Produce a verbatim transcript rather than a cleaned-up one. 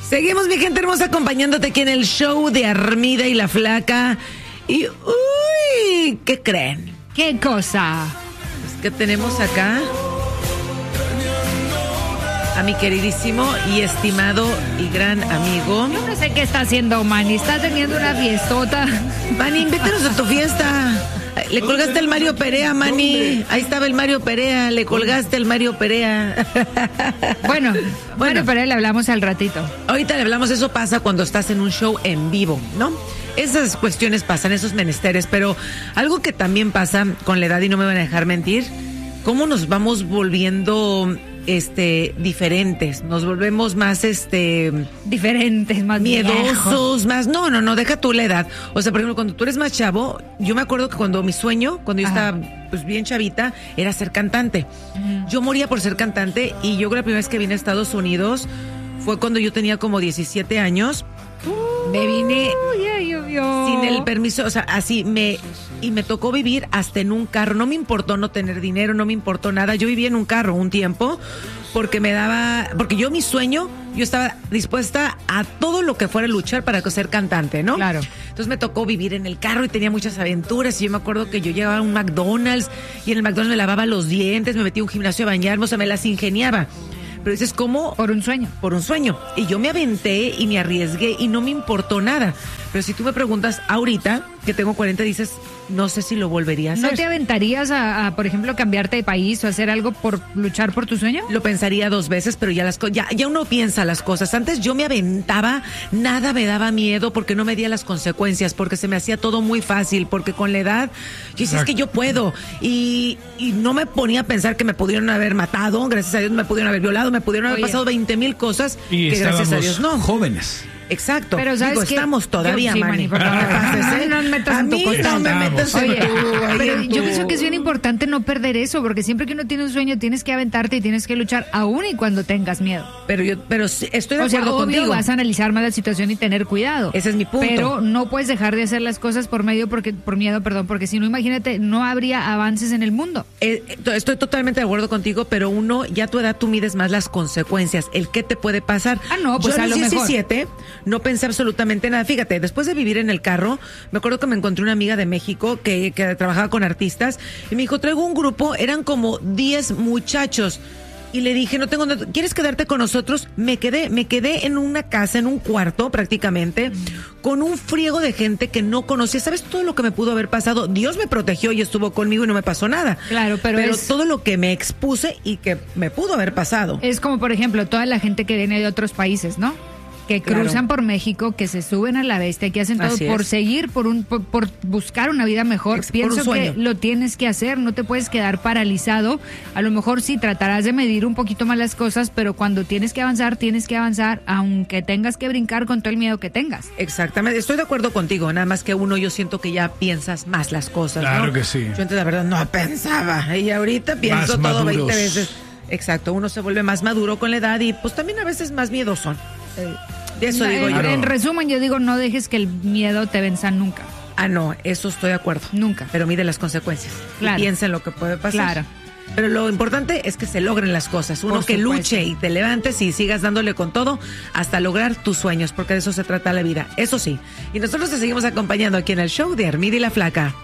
Seguimos, mi gente hermosa, acompañándote aquí en el show de Armida y la Flaca. Y, uy, ¿qué creen? ¿Qué cosa? Pues que tenemos acá a mi queridísimo y estimado y gran amigo. Yo no sé qué está haciendo Manny, está teniendo una fiestota. Manny, invítanos a tu fiesta. Le colgaste el Mario Perea, Manny. Ahí estaba el Mario Perea, le colgaste el Mario Perea. Bueno, Bueno. Mario Perea le hablamos al ratito. Ahorita le hablamos, eso pasa cuando estás en un show en vivo, ¿no? Esas cuestiones pasan, esos menesteres, pero algo que también pasa con la edad, y no me van a dejar mentir, cómo nos vamos volviendo este diferentes, nos volvemos más este Diferentes, más miedosos, viejos. más no, no, no, deja tú la edad. O sea, por ejemplo, cuando tú eres más chavo, yo me acuerdo que cuando mi sueño, cuando yo Ajá. estaba pues bien chavita, era ser cantante. Ujú. Yo moría por ser cantante y yo creo que la primera vez que vine a Estados Unidos fue cuando yo tenía como diecisiete años. Me vine Uy, ya llovió. sin el permiso, o sea, así me y me tocó vivir hasta en un carro. No me importó no tener dinero, no me importó nada. Yo vivía en un carro un tiempo porque me daba, porque yo mi sueño, yo estaba dispuesta a todo lo que fuera luchar para ser cantante, ¿no? Claro. Entonces me tocó vivir en el carro y tenía muchas aventuras. Y yo me acuerdo que yo llegaba a un McDonald's y en el McDonald's me lavaba los dientes, me metía a un gimnasio a bañarme, o sea, me las ingeniaba. Pero dices, ¿cómo? Por un sueño. Por un sueño. Y yo me aventé y me arriesgué y no me importó nada. Pero si tú me preguntas ahorita, que tengo cuarenta, dices, no sé si lo volvería a hacer. ¿No te aventarías a, a, por ejemplo, cambiarte de país o hacer algo por luchar por tu sueño? Lo pensaría dos veces, pero ya las co- ya, ya uno piensa las cosas. Antes yo me aventaba, nada me daba miedo porque no medía las consecuencias, porque se me hacía todo muy fácil, porque con la edad yo decía, es que yo puedo. Y, y no me ponía a pensar que me pudieron haber matado, gracias a Dios me pudieron haber violado, me pudieron haber Oye. pasado veinte mil cosas Y que gracias a estábamos Dios no. jóvenes. Exacto. Pero ¿sabes Digo, qué? estamos todavía, Yo- sí, Manny. Manny, por favor. No te pases, ¿eh? No me metas a en tu mí costal. no me metas en Oye, tu... ahí pero en yo tu- pienso que es bien importante no perder eso, porque siempre que uno tiene un sueño tienes que aventarte y tienes que luchar aún y cuando tengas miedo. Pero yo, pero sí, estoy de O sea, acuerdo obvio contigo. vas a analizar más la situación y tener cuidado. Ese es mi punto. Pero no puedes dejar de hacer las cosas por medio porque por miedo, perdón, porque si no, imagínate, no habría avances en el mundo. Eh, eh, estoy totalmente de acuerdo contigo, pero uno, ya a tu edad tú mides más las consecuencias, el qué te puede pasar. Ah, no, pues yo a a los lo mejor. diecisiete no pensé absolutamente nada. Fíjate, después de vivir en el carro, me acuerdo que me encontré una amiga de México que, que trabajaba con artistas y me dijo, traigo un grupo, eran como diez muchachos. Y le dije, no tengo nada, ¿quieres quedarte con nosotros? Me quedé, me quedé en una casa, en un cuarto prácticamente, con un friego de gente que no conocía. ¿Sabes todo lo que me pudo haber pasado? Dios me protegió y estuvo conmigo y no me pasó nada. Claro, pero es- todo lo que me expuse y que me pudo haber pasado. Es como, por ejemplo, toda la gente que viene de otros países, ¿no? Que Claro. cruzan por México, que se suben a la bestia, que hacen todo Así por es. seguir, por un por, por buscar una vida mejor. Ex- por Pienso un sueño. que lo tienes que hacer, no te puedes quedar paralizado. A lo mejor sí tratarás de medir un poquito más las cosas, pero cuando tienes que avanzar, tienes que avanzar, aunque tengas que brincar con todo el miedo que tengas. Exactamente, estoy de acuerdo contigo, nada más que uno yo siento que ya piensas más las cosas, Claro ¿no? que sí. Yo antes la verdad no pensaba y ahorita pienso Más todo maduros. veinte veces. Exacto, uno se vuelve más maduro con la edad y pues también a veces más miedosón. Eh, de eso digo en, yo. en resumen, yo digo, no dejes que el miedo te venza nunca. Ah, no, eso estoy de acuerdo. Nunca. Pero mide las consecuencias. Claro. Y piensa en lo que puede pasar. Claro. Pero lo importante es que se logren las cosas. Uno Por que supuesto. luche y te levantes y sigas dándole con todo hasta lograr tus sueños, porque de eso se trata la vida. Eso sí. Y nosotros te seguimos acompañando aquí en el show de Armida y la Flaca.